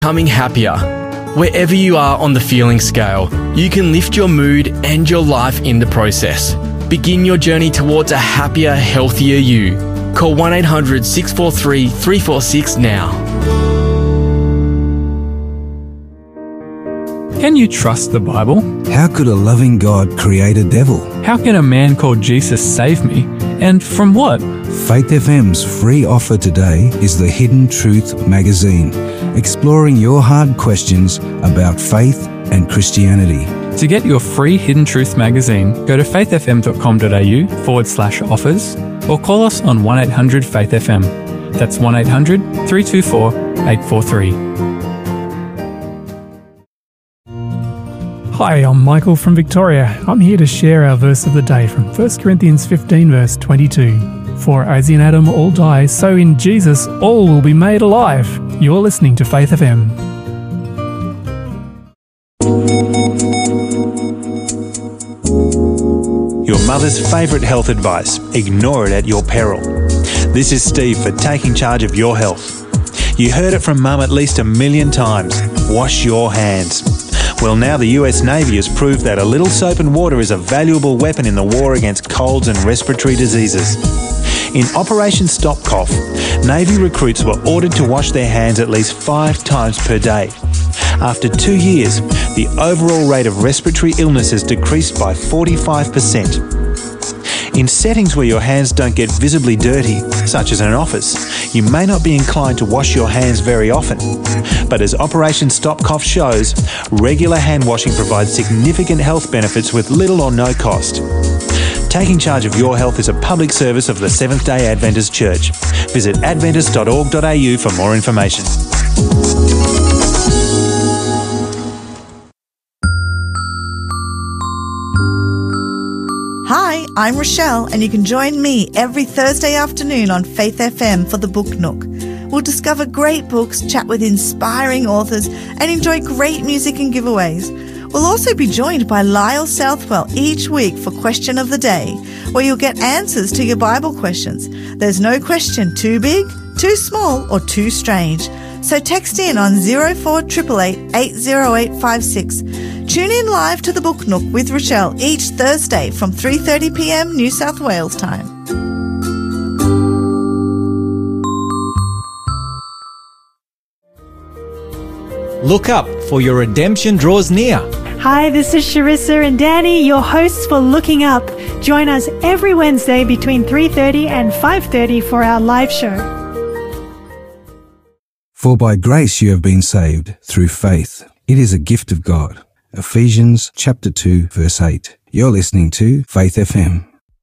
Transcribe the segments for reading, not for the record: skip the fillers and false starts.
becoming happier. Wherever you are on the feeling scale, you can lift your mood and your life in the process. Begin your journey towards a happier, healthier you. Call 1-800-643-346 now. Can you trust the Bible? How could a loving God create a devil? How can a man called Jesus save me? And from what? Faith FM's free offer today is the Hidden Truth magazine, exploring your hard questions about faith and Christianity. To get your free Hidden Truth magazine, go to faithfm.com.au/offers or call us on 1-800-FAITH-FM. That's 1-800-324-843. Hi, I'm Michael from Victoria. I'm here to share our verse of the day from 1 Corinthians 15 verse 22. For as in Adam all die, so in Jesus all will be made alive. You're listening to Faith FM. Your mother's favourite health advice: ignore it at your peril. This is Steve for Taking Charge of Your Health. You heard it from Mum at least 1,000,000 times. Wash your hands. Well, now the US Navy has proved that a little soap and water is a valuable weapon in the war against colds and respiratory diseases. In Operation Stop Cough, Navy recruits were ordered to wash their hands at least 5 times per day. After 2 years, the overall rate of respiratory illness has decreased by 45%. In settings where your hands don't get visibly dirty, such as in an office, you may not be inclined to wash your hands very often. But as Operation Stop Cough shows, regular hand washing provides significant health benefits with little or no cost. Taking Charge of Your Health is a public service of the Seventh-day Adventist Church. Visit adventist.org.au for more information. Hi, I'm Rochelle, and you can join me every Thursday afternoon on Faith FM for the Book Nook. We'll discover great books, chat with inspiring authors, and enjoy great music and giveaways. We'll also be joined by Lyle Southwell each week for Question of the Day, where you'll get answers to your Bible questions. There's no question too big, too small, or too strange. So text in on 0488 80856. Tune in live to the Book Nook with Rochelle each Thursday from 3:30 p.m. New South Wales time. Look up, for your redemption draws near. Hi, this is Sharissa and Danny, your hosts for Looking Up. Join us every Wednesday between 3:30 and 5:30 for our live show. For by grace you have been saved through faith. It is a gift of God. Ephesians chapter 2 verse 8. You're listening to Faith FM.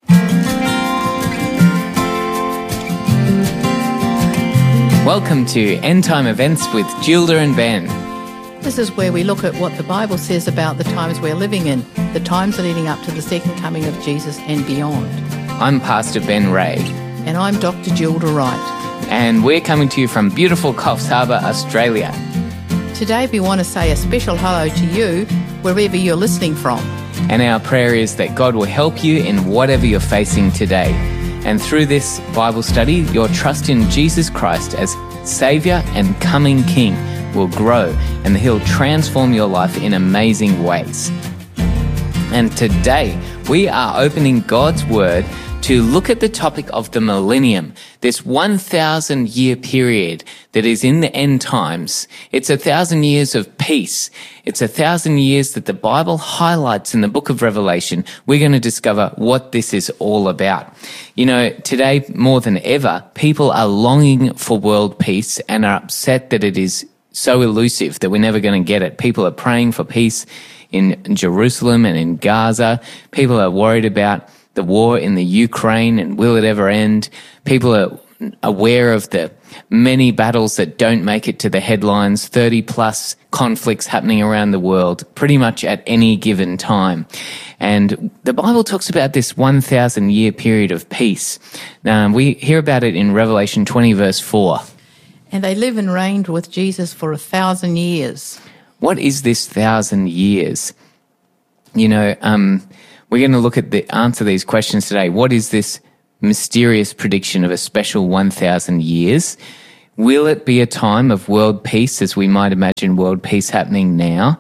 Welcome to End Time Events with Gilda and Ben. This is where we look at what the Bible says about the times we're living in, the times leading up to the second coming of Jesus and beyond. I'm Pastor Ben Ray. And I'm Dr. Gilda Wright. And we're coming to you from beautiful Coffs Harbour, Australia. Today we want to say a special hello to you, wherever you're listening from. And our prayer is that God will help you in whatever you're facing today. And through this Bible study, your trust in Jesus Christ as Saviour and coming King will grow, and He'll transform your life in amazing ways. And today, we are opening God's Word to look at the topic of the millennium, this 1,000-year period that is in the end times. It's 1,000 years of peace. It's 1,000 years that the Bible highlights in the book of Revelation. We're going to discover what this is all about. You know, today more than ever, people are longing for world peace and are upset that it is so elusive that we're never going to get it. People are praying for peace in Jerusalem and in Gaza. People are worried about the war in the Ukraine and will it ever end? People are aware of the many battles that don't make it to the headlines, 30 plus conflicts happening around the world pretty much at any given time. And the Bible talks about this 1,000-year period of peace. Now, we hear about it in Revelation 20 verse 4. And they live and reigned with Jesus for 1,000 years. What is this 1,000 years? You know, we're going to look at answer these questions today. What is this mysterious prediction of a special 1,000 years? Will it be a time of world peace, as we might imagine world peace happening now?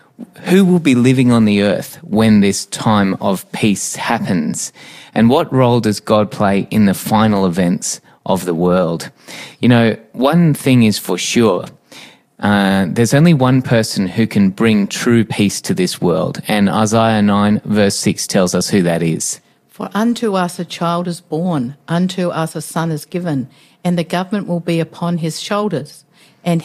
Who will be living on the earth when this time of peace happens? And what role does God play in the final events of the world? You know, one thing is for sure. There's only one person who can bring true peace to this world. And Isaiah 9 verse 6 tells us who that is. For unto us a child is born, unto us a son is given, and the government will be upon his shoulders. And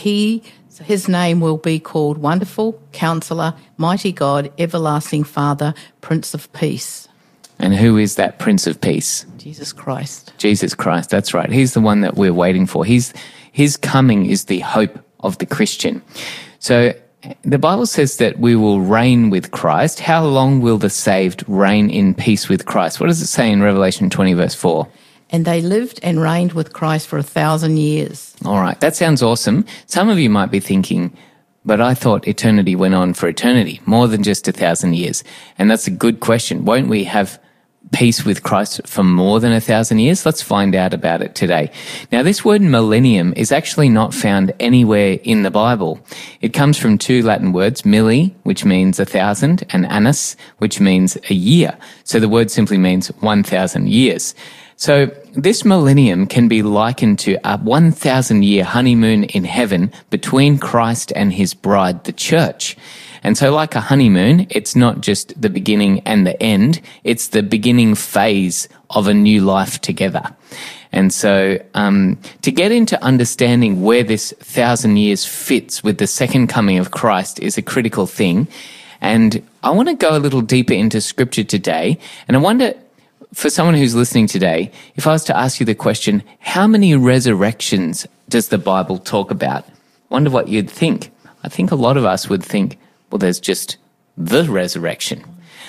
his name will be called Wonderful, Counselor, Mighty God, Everlasting Father, Prince of Peace. And who is that Prince of Peace? Jesus Christ. Jesus Christ, that's right. He's the one that we're waiting for. His coming is the hope of the Christian. So the Bible says that we will reign with Christ. How long will the saved reign in peace with Christ? What does it say in Revelation 20 verse 4? And they lived and reigned with Christ for 1,000 years. All right, that sounds awesome. Some of you might be thinking, but I thought eternity went on for eternity, more than just 1,000 years. And that's a good question. Won't we have peace with Christ for more than 1,000 years? Let's find out about it today. Now, this word millennium is actually not found anywhere in the Bible. It comes from two Latin words, milli, which means 1,000, and annus, which means a year. So the word simply means 1,000 years. So this millennium can be likened to a 1,000-year honeymoon in heaven between Christ and his bride, the church. And so like a honeymoon, it's not just the beginning and the end, it's the beginning phase of a new life together. And so to get into understanding where this 1,000 years fits with the second coming of Christ is a critical thing. And I want to go a little deeper into Scripture today. And I wonder, for someone who's listening today, if I was to ask you the question, how many resurrections does the Bible talk about? I wonder what you'd think. I think a lot of us would think, well, there's just the resurrection.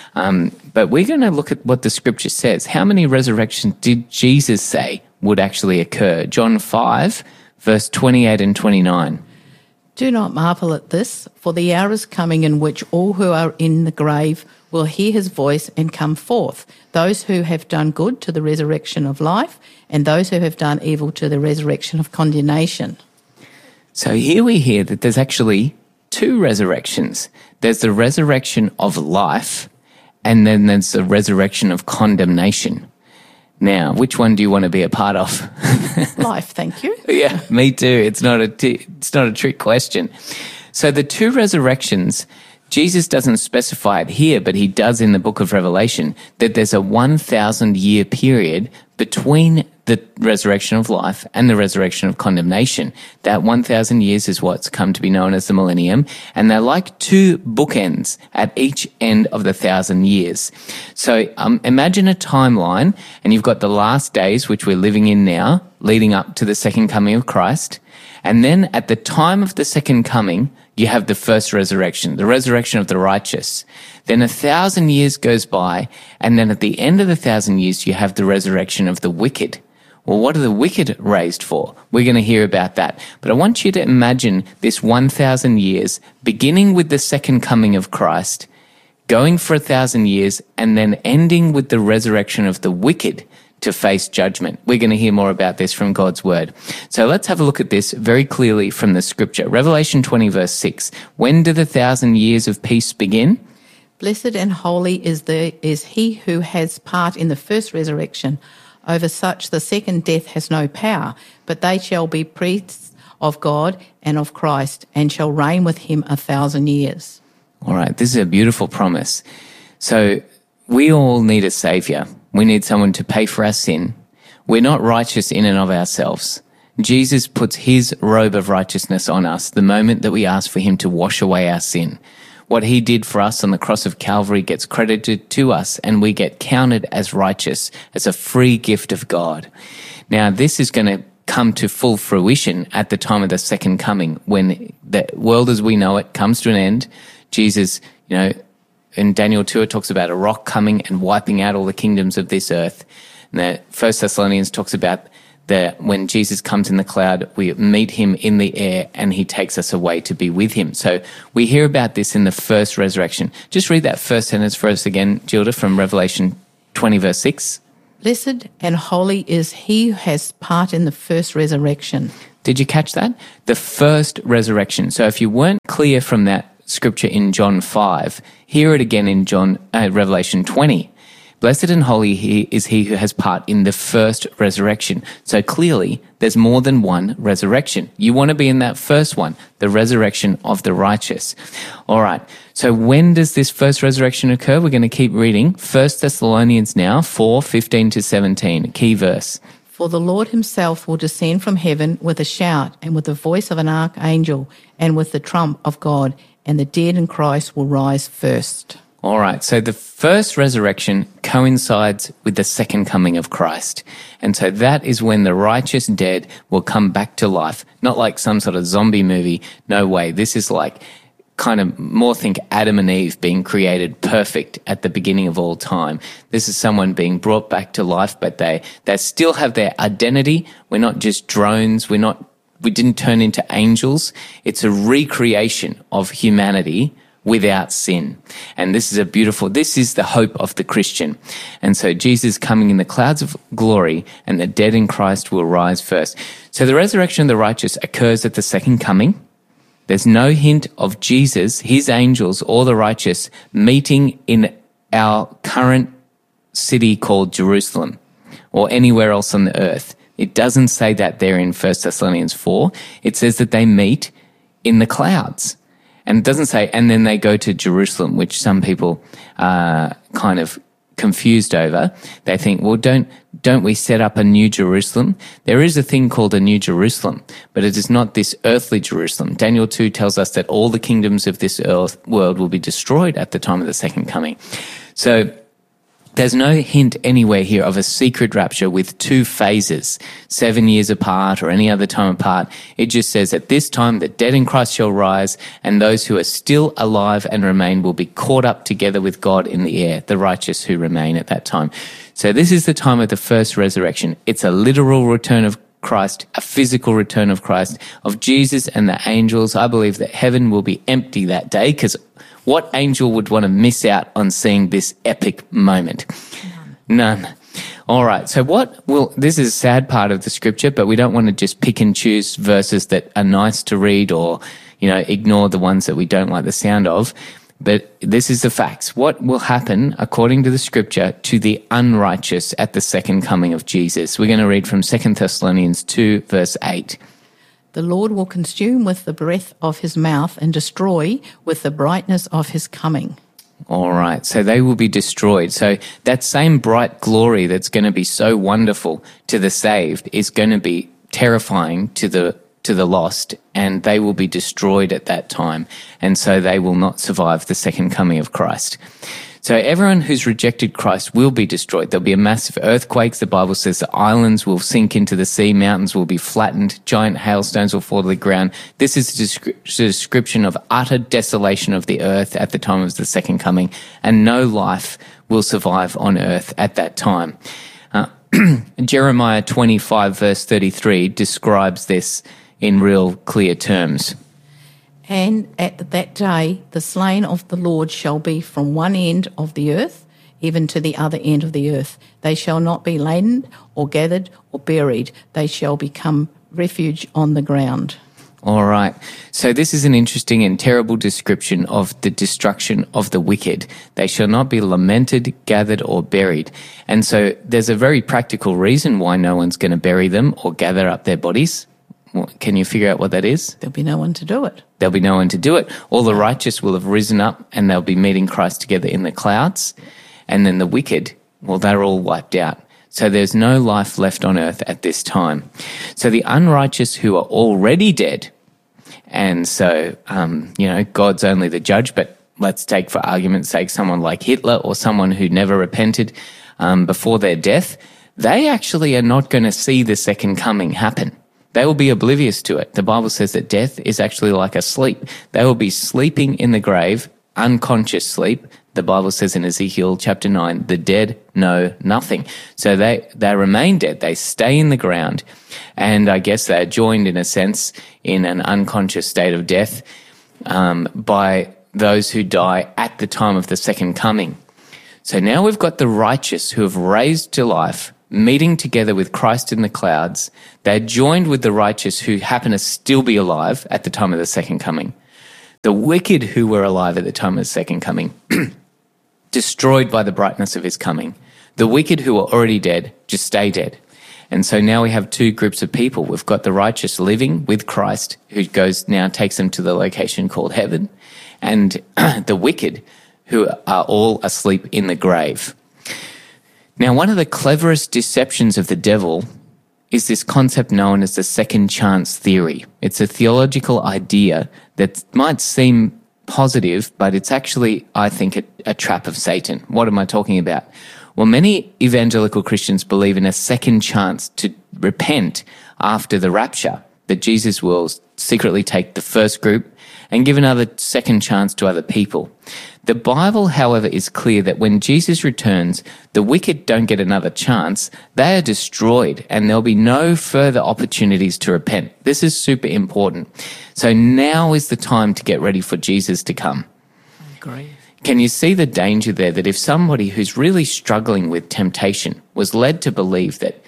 But we're going to look at what the Scripture says. How many resurrections did Jesus say would actually occur? John 5, verse 28 and 29. Do not marvel at this, for the hour is coming in which all who are in the grave will hear his voice and come forth, those who have done good to the resurrection of life, and those who have done evil to the resurrection of condemnation. So here we hear that there's actually two resurrections. There's the resurrection of life, and then there's the resurrection of condemnation. Now, which one do you want to be a part of? Life, thank you. Yeah, me too. It's not a trick question. So the two resurrections, Jesus doesn't specify it here, but he does in the book of Revelation, that there's a 1,000-year period between the resurrection of life and the resurrection of condemnation. That 1,000 years is what's come to be known as the millennium, and they're like two bookends at each end of the 1,000 years. So imagine a timeline, and you've got the last days, which we're living in now, leading up to the second coming of Christ, and then at the time of the second coming, you have the first resurrection, the resurrection of the righteous. Then 1,000 years goes by, and then at the end of the 1,000 years, you have the resurrection of the wicked. Well, what are the wicked raised for? We're going to hear about that. But I want you to imagine this 1,000 years, beginning with the second coming of Christ, going for 1,000 years, and then ending with the resurrection of the wicked to face judgment. We're going to hear more about this from God's word. So let's have a look at this very clearly from the Scripture. Revelation 20 verse 6. When do the 1,000 years of peace begin? Blessed and holy is he who has part in the first resurrection. Over such the second death has no power, but they shall be priests of God and of Christ, and shall reign with him 1,000 years. All right, this is a beautiful promise. So we all need a saviour. We need someone to pay for our sin. We're not righteous in and of ourselves. Jesus puts his robe of righteousness on us the moment that we ask for him to wash away our sin. What he did for us on the cross of Calvary gets credited to us, and we get counted as righteous, as a free gift of God. Now, this is going to come to full fruition at the time of the second coming, when the world as we know it comes to an end. Jesus, in Daniel 2, it talks about a rock coming and wiping out all the kingdoms of this earth. And the 1 Thessalonians talks about when Jesus comes in the cloud, we meet him in the air and he takes us away to be with him. So we hear about this in the first resurrection. Just read that first sentence for us again, Gilda, from Revelation 20 verse 6. Blessed and holy is he who has part in the first resurrection. Did you catch that? The first resurrection. So if you weren't clear from that scripture in John 5, hear it again in Revelation 20. Blessed and holy is he who has part in the first resurrection. So clearly, there's more than one resurrection. You want to be in that first one, the resurrection of the righteous. All right. So when does this first resurrection occur? We're going to keep reading. 1 Thessalonians now, 4:15-17, a key verse. For the Lord himself will descend from heaven with a shout and with the voice of an archangel and with the trump of God, and the dead in Christ will rise first. All right, so the first resurrection coincides with the second coming of Christ. And so that is when the righteous dead will come back to life. Not like some sort of zombie movie. No way. This is like kind of more think Adam and Eve being created perfect at the beginning of all time. This is someone being brought back to life, but they still have their identity. We're not just drones. We didn't turn into angels. It's a recreation of humanity without sin. And this is the hope of the Christian. And so Jesus coming in the clouds of glory, and the dead in Christ will rise first. So the resurrection of the righteous occurs at the second coming. There's no hint of Jesus, his angels, or the righteous meeting in our current city called Jerusalem or anywhere else on the earth. It doesn't say that there in 1 Thessalonians 4. It says that they meet in the clouds. And it doesn't say, and then they go to Jerusalem, which some people are kind of confused over. They think, well, don't we set up a new Jerusalem? There is a thing called a new Jerusalem, but it is not this earthly Jerusalem. Daniel 2 tells us that all the kingdoms of this world will be destroyed at the time of the second coming. So there's no hint anywhere here of a secret rapture with two phases, 7 years apart or any other time apart. It just says at this time the dead in Christ shall rise, and those who are still alive and remain will be caught up together with God in the air, the righteous who remain at that time. So this is the time of the first resurrection. It's a literal return of Christ, a physical return of Christ, of Jesus and the angels. I believe that heaven will be empty that day, because what angel would want to miss out on seeing this epic moment? None. All right. So this is a sad part of the scripture, but we don't want to just pick and choose verses that are nice to read or, ignore the ones that we don't like the sound of. But this is the facts. What will happen, according to the scripture, to the unrighteous at the second coming of Jesus? We're going to read from 2 Thessalonians 2, verse 8. The Lord will consume with the breath of his mouth and destroy with the brightness of his coming. All right. So they will be destroyed. So that same bright glory that's going to be so wonderful to the saved is going to be terrifying to the lost, and they will be destroyed at that time. And so they will not survive the second coming of Christ. So everyone who's rejected Christ will be destroyed. There'll be a massive earthquake. The Bible says the islands will sink into the sea, mountains will be flattened, giant hailstones will fall to the ground. This is a description of utter desolation of the earth at the time of the second coming, and no life will survive on earth at that time. Jeremiah 25 verse 33 describes this in real clear terms. And at that day, the slain of the Lord shall be from one end of the earth, even to the other end of the earth. They shall not be laden or gathered or buried. They shall become refuge on the ground. All right. So this is an interesting and terrible description of the destruction of the wicked. They shall not be lamented, gathered, or buried. And so there's a very practical reason why no one's going to bury them or gather up their bodies. Can you figure out what that is? There'll be no one to do it. There'll be no one to do it. All the righteous will have risen up and they'll be meeting Christ together in the clouds. And then the wicked, well, they're all wiped out. So there's no life left on earth at this time. So the unrighteous who are already dead, and so, God's only the judge, but let's take for argument's sake someone like Hitler or someone who never repented before their death, they actually are not going to see the second coming happen. They will be oblivious to it. The Bible says that death is actually like a sleep. They will be sleeping in the grave, unconscious sleep. The Bible says in Ezekiel chapter 9, the dead know nothing. So they remain dead. They stay in the ground. And I guess they're joined in a sense in an unconscious state of death by those who die at the time of the second coming. So now we've got the righteous who have raised to life, meeting together with Christ in the clouds. They're joined with the righteous who happen to still be alive at the time of the second coming. The wicked who were alive at the time of the second coming, destroyed by the brightness of his coming. The wicked who are already dead just stay dead. And so now we have two groups of people. We've got the righteous living with Christ, who takes them to the location called heaven, and the wicked who are all asleep in the grave. Now, one of the cleverest deceptions of the devil is this concept known as the second chance theory. It's a theological idea that might seem positive, but it's actually, I think, a trap of Satan. What am I talking about? Well, many evangelical Christians believe in a second chance to repent after the rapture, that Jesus will secretly take the first group and give another second chance to other people. The Bible, however, is clear that when Jesus returns, the wicked don't get another chance. They are destroyed and there'll be no further opportunities to repent. This is super important. So now is the time to get ready for Jesus to come. Great. Can you see the danger there, that if somebody who's really struggling with temptation was led to believe that,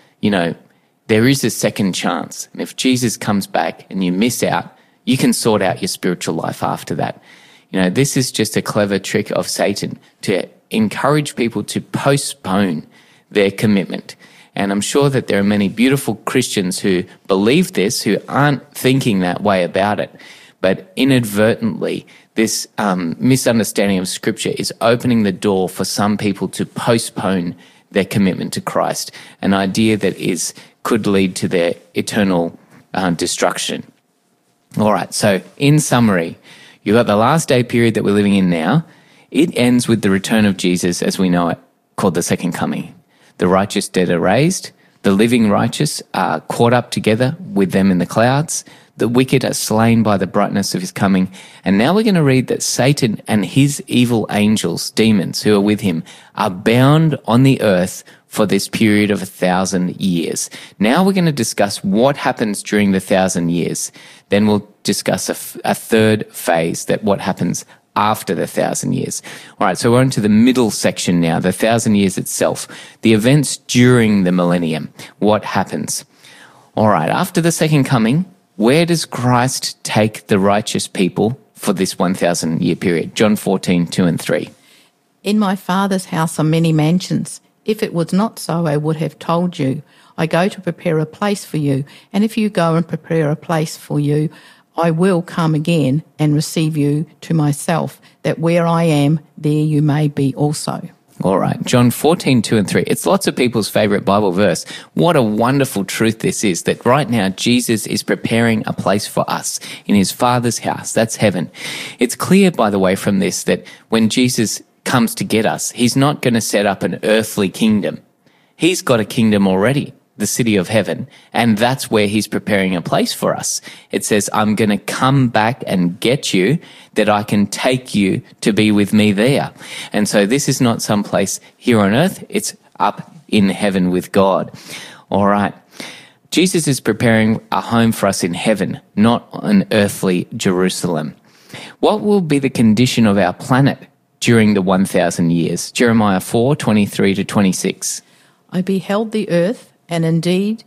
there is a second chance, and if Jesus comes back and you miss out, you can sort out your spiritual life after that. This is just a clever trick of Satan to encourage people to postpone their commitment. And I'm sure that there are many beautiful Christians who believe this, who aren't thinking that way about it. But inadvertently, this misunderstanding of Scripture is opening the door for some people to postpone their commitment to Christ, an idea that could lead to their eternal destruction. All right, so in summary, you've got the last day period that we're living in now. It ends with the return of Jesus as we know it, called the second coming. The righteous dead are raised. The living righteous are caught up together with them in the clouds. The wicked are slain by the brightness of his coming. And now we're going to read that Satan and his evil angels, demons who are with him, are bound on the earth for this period of 1,000 years. Now we're going to discuss what happens during the 1,000 years. Then we'll discuss a third phase, that what happens after the 1,000 years. All right, so we're into the middle section now, the 1,000 years itself, the events during the millennium. What happens? All right, after the second coming, where does Christ take the righteous people for this 1,000-year period? John 14, 2 and 3. In my Father's house are many mansions. If it was not so, I would have told you. I go to prepare a place for you. And if you go and prepare a place for you, I will come again and receive you to myself, that where I am, there you may be also. All right, John 14, 2 and 3. It's lots of people's favourite Bible verse. What a wonderful truth this is, that right now Jesus is preparing a place for us in his Father's house. That's heaven. It's clear, by the way, from this that when Jesus comes to get us, he's not going to set up an earthly kingdom. He's got a kingdom already, the city of heaven, and that's where he's preparing a place for us. It says, I'm going to come back and get you, that I can take you to be with me there. And so this is not some place here on earth, it's up in heaven with God. All right. Jesus is preparing a home for us in heaven, not an earthly Jerusalem. What will be the condition of our planet during the 1,000 years? Jeremiah 4, 23 to 26. I beheld the earth, and indeed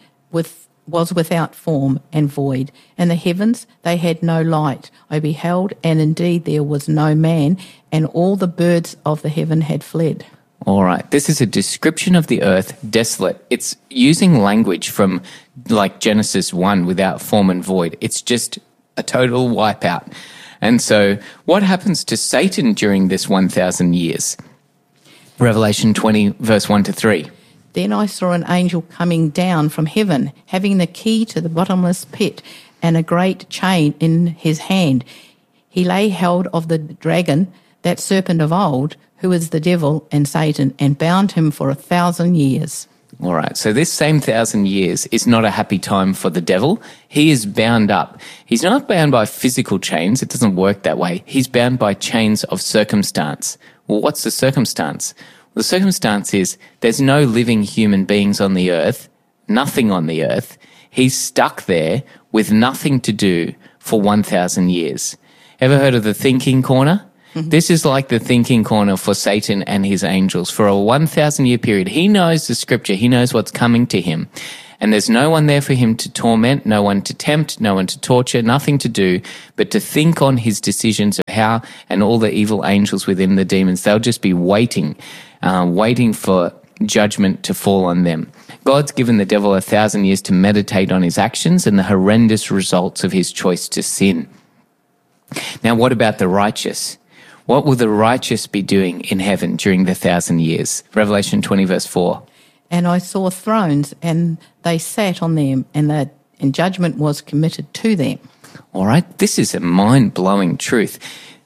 was without form and void, and the heavens, they had no light. I beheld, and indeed there was no man, and all the birds of the heaven had fled. All right, this is a description of the earth, desolate. It's using language from like Genesis 1, without form and void. It's just a total wipeout. And so what happens to Satan during this 1,000 years? Revelation 20, verse 1 to 3. Then I saw an angel coming down from heaven, having the key to the bottomless pit and a great chain in his hand. He lay held of the dragon, that serpent of old, who is the devil and Satan, and bound him for 1,000 years. All right, so this same 1,000 years is not a happy time for the devil. He is bound up. He's not bound by physical chains. It doesn't work that way. He's bound by chains of circumstance. Well, what's the circumstance? The circumstance is there's no living human beings on the earth, nothing on the earth. He's stuck there with nothing to do for 1,000 years. Ever heard of the thinking corner? This is like the thinking corner for Satan and his angels. For a 1,000-year period, he knows the scripture. He knows what's coming to him. And there's no one there for him to torment, no one to tempt, no one to torture, nothing to do, but to think on his decisions of how, and all the evil angels within the demons, they'll just be waiting for judgment to fall on them. God's given the devil 1,000 years to meditate on his actions and the horrendous results of his choice to sin. Now, what about the righteous? What will the righteous be doing in heaven during the 1,000 years? Revelation 20 verse 4. And I saw thrones, and they sat on them, and judgment was committed to them. All right, this is a mind-blowing truth.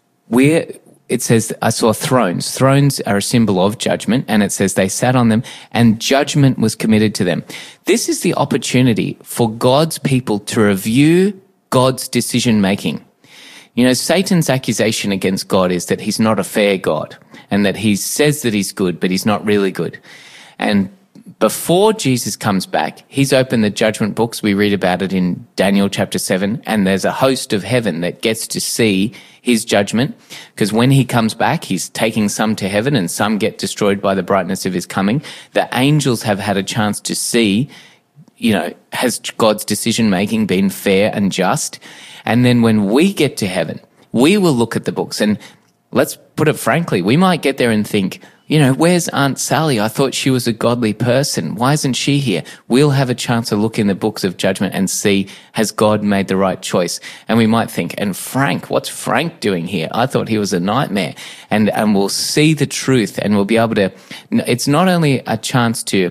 It says, I saw thrones. Thrones are a symbol of judgment, and it says they sat on them, and judgment was committed to them. This is the opportunity for God's people to review God's decision-making. You know, Satan's accusation against God is that he's not a fair God, and that he says that he's good, but he's not really good. And before Jesus comes back, he's opened the judgment books. We read about it in Daniel chapter 7, and there's a host of heaven that gets to see his judgment, because when he comes back, he's taking some to heaven and some get destroyed by the brightness of his coming. The angels have had a chance to see, you know, has God's decision-making been fair and just? And then when we get to heaven, we will look at the books, and let's put it frankly, we might get there and think, you know, where's Aunt Sally? I thought she was a godly person. Why isn't she here? We'll have a chance to look in the books of judgment and see, has God made the right choice? And we might think, and Frank, what's Frank doing here? I thought he was a nightmare. And we'll see the truth, and we'll be able to, it's not only a chance to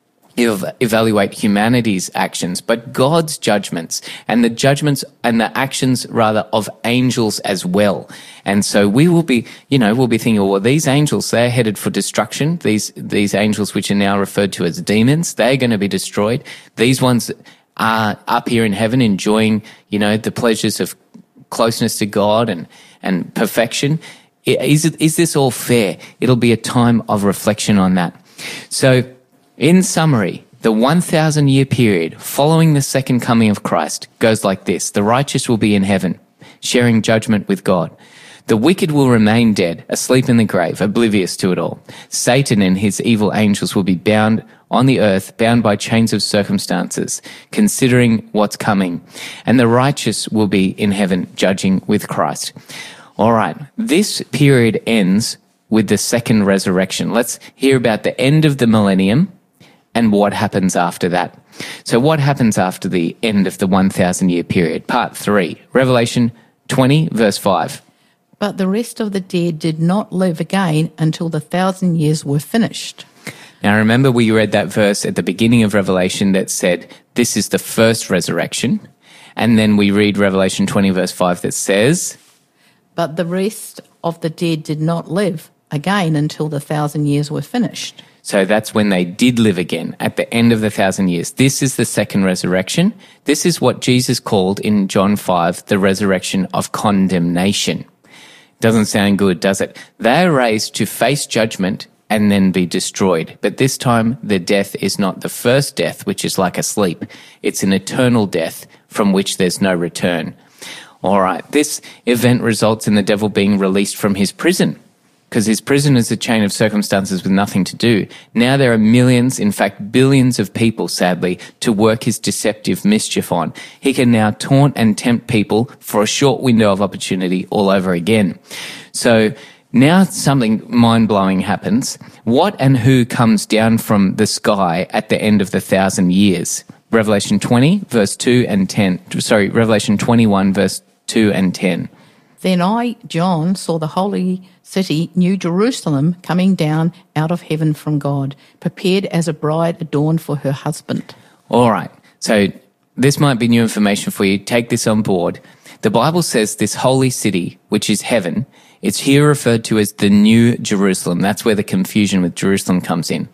evaluate humanity's actions, but God's judgments and the judgments and the actions rather of angels as well. And so we will be, we'll be thinking, well, these angels, they're headed for destruction. These angels, which are now referred to as demons, they're going to be destroyed. These ones are up here in heaven enjoying, the pleasures of closeness to God and perfection. Is this all fair? It'll be a time of reflection on that. So, in summary, the 1,000-year period following the second coming of Christ goes like this. The righteous will be in heaven, sharing judgment with God. The wicked will remain dead, asleep in the grave, oblivious to it all. Satan and his evil angels will be bound on the earth, bound by chains of circumstances, considering what's coming. And the righteous will be in heaven, judging with Christ. All right, this period ends with the second resurrection. Let's hear about the end of the millennium and what happens after that. So what happens after the end of the 1,000-year period? Part 3, Revelation 20, verse 5. But the rest of the dead did not live again until the 1,000 years were finished. Now remember, we read that verse at the beginning of Revelation that said, this is the first resurrection. And then we read Revelation 20, verse 5 that says, but the rest of the dead did not live again until the 1,000 years were finished. So that's when they did live again, at the end of the 1,000 years. This is the second resurrection. This is what Jesus called in John 5, the resurrection of condemnation. Doesn't sound good, does it? They are raised to face judgment and then be destroyed. But this time, the death is not the first death, which is like a sleep. It's an eternal death from which there's no return. All right, this event results in the devil being released from his prison, because his prison is a chain of circumstances with nothing to do. Now there are millions, in fact billions of people, sadly, to work his deceptive mischief on. He can now taunt and tempt people for a short window of opportunity all over again. So now something mind-blowing happens. What and who comes down from the sky at the end of the 1,000 years? Revelation 20, verse 2 and 10. Revelation 21, verse 2 and 10. Then I, John, saw the holy city, New Jerusalem, coming down out of heaven from God, prepared as a bride adorned for her husband. All right. So this might be new information for you. Take this on board. The Bible says this holy city, which is heaven, it's here referred to as the New Jerusalem. That's where the confusion with Jerusalem comes in.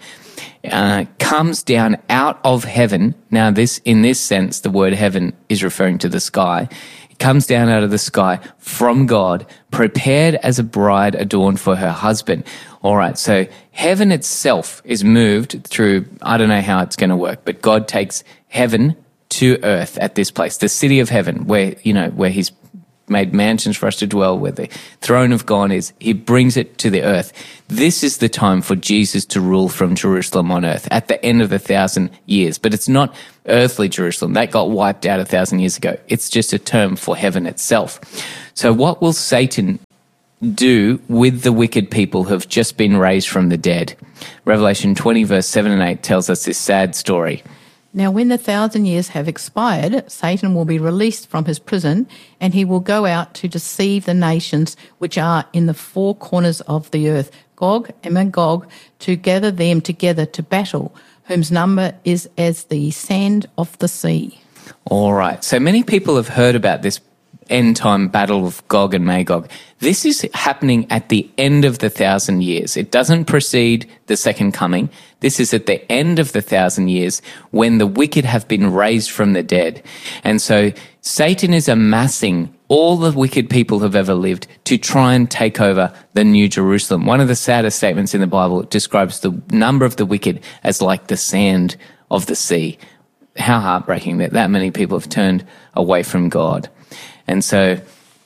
Comes down out of heaven. Now, in this sense, the word heaven is referring to the sky. It comes down out of the sky from God, prepared as a bride adorned for her husband. All right, so heaven itself is moved through, I don't know how it's going to work, but God takes heaven to earth at this place, the city of heaven, where he's made mansions for us to dwell, where the throne of God is. He brings it to the earth. This is the time for Jesus to rule from Jerusalem on earth at the end of the 1,000 years. But it's not earthly Jerusalem. That got wiped out 1,000 years ago. It's just a term for heaven itself. So what will Satan do with the wicked people who have just been raised from the dead? Revelation 20 verse 7 and 8 tells us this sad story. Now, when the 1,000 years have expired, Satan will be released from his prison, and he will go out to deceive the nations which are in the four corners of the earth, Gog and Magog, to gather them together to battle, whose number is as the sand of the sea. All right. So many people have heard about this end-time battle of Gog and Magog. This is happening at the end of the 1,000 years. It doesn't precede the second coming. This is at the end of the 1,000 years when the wicked have been raised from the dead. And so Satan is amassing all the wicked people who've ever lived to try and take over the New Jerusalem. One of the saddest statements in the Bible describes the number of the wicked as like the sand of the sea. How heartbreaking that many people have turned away from God. And so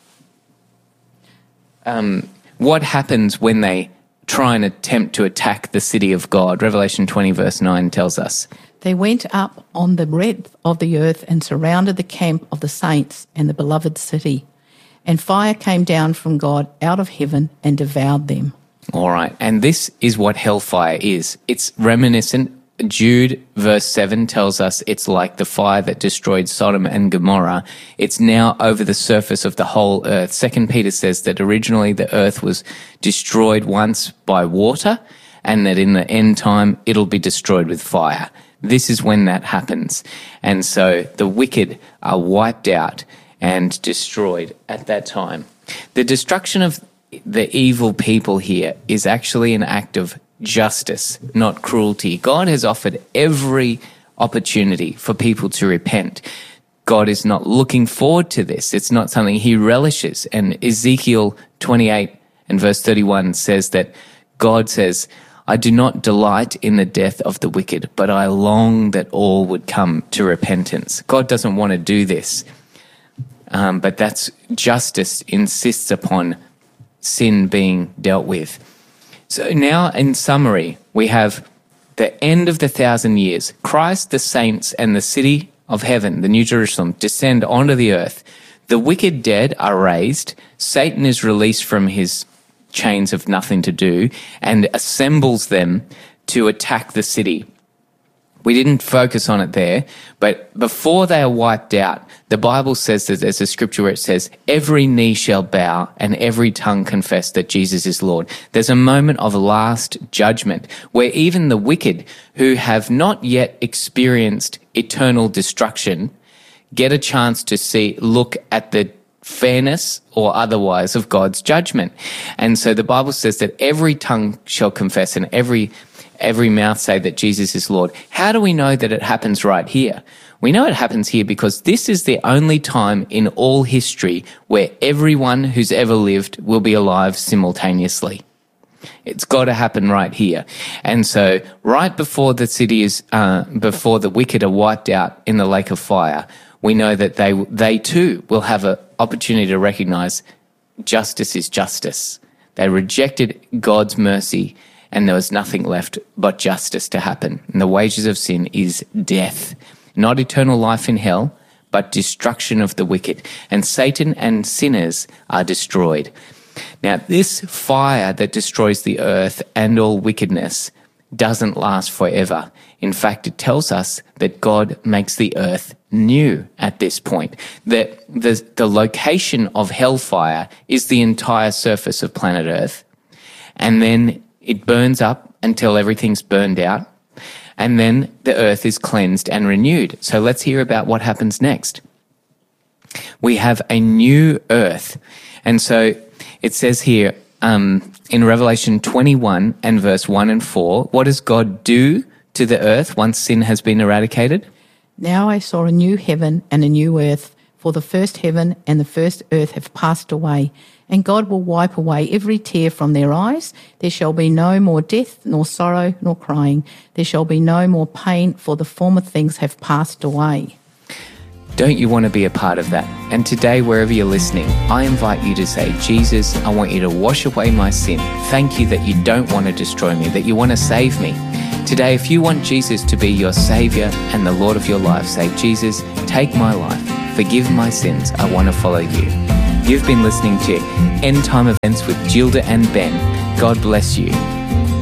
what happens when they try and attempt to attack the city of God? Revelation 20 verse 9 tells us. They went up on the breadth of the earth and surrounded the camp of the saints and the beloved city. And fire came down from God out of heaven and devoured them. All right. And this is what hellfire is. It's reminiscent. Jude verse 7 tells us it's like the fire that destroyed Sodom and Gomorrah. It's now over the surface of the whole earth. 2 Peter says that originally the earth was destroyed once by water, and that in the end time it'll be destroyed with fire. This is when that happens. And so the wicked are wiped out and destroyed at that time. The destruction of the evil people here is actually an act of justice, not cruelty. God has offered every opportunity for people to repent. God is not looking forward to this. It's not something he relishes. And Ezekiel 28 and verse 31 says that God says, I do not delight in the death of the wicked, but I long that all would come to repentance. God doesn't want to do this. But that's justice insists upon sin being dealt with. So now, in summary, we have the end of the 1,000 years. Christ, the saints, and the city of heaven, the New Jerusalem, descend onto the earth. The wicked dead are raised. Satan is released from his chains of nothing to do and assembles them to attack the city. We didn't focus on it there, but before they are wiped out, the Bible says that there's a scripture where it says, every knee shall bow and every tongue confess that Jesus is Lord. There's a moment of last judgment where even the wicked who have not yet experienced eternal destruction get a chance to look at the fairness or otherwise of God's judgment. And so the Bible says that every tongue shall confess and every mouth say that Jesus is Lord. How do we know that it happens right here? We know it happens here because this is the only time in all history where everyone who's ever lived will be alive simultaneously. It's got to happen right here. And so right before the city is, before the wicked are wiped out in the lake of fire, we know that they too will have an opportunity to recognize justice is justice. They rejected God's mercy, and there was nothing left but justice to happen. And the wages of sin is death. Not eternal life in hell, but destruction of the wicked. And Satan and sinners are destroyed. Now, this fire that destroys the earth and all wickedness doesn't last forever. In fact, it tells us that God makes the earth new at this point. That the location of hellfire is the entire surface of planet Earth. And then it burns up until everything's burned out. And then the earth is cleansed and renewed. So let's hear about what happens next. We have a new earth. And so it says here in Revelation 21 and verse 1 and 4, what does God do to the earth once sin has been eradicated? Now I saw a new heaven and a new earth, for the first heaven and the first earth have passed away, and God will wipe away every tear from their eyes. There shall be no more death, nor sorrow, nor crying. There shall be no more pain, for the former things have passed away. Don't you want to be a part of that? And today, wherever you're listening, I invite you to say, Jesus, I want you to wash away my sin. Thank you that you don't want to destroy me, that you want to save me. Today, if you want Jesus to be your Saviour and the Lord of your life, say, Jesus, take my life, forgive my sins, I want to follow you. You've been listening to End Time Events with Gilda and Ben. God bless you.